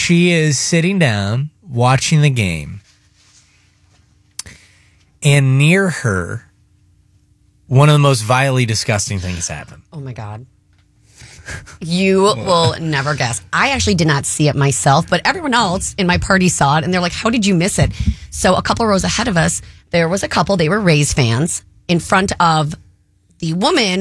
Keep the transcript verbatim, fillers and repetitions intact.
she is sitting down watching the game, and near her, one of the most vilely disgusting things happened. Oh my God. You will never guess. I actually did not see it myself, but everyone else in my party saw it, and they're like, how did you miss it? So a couple rows ahead of us, there was a couple, they were Rays fans, in front of the woman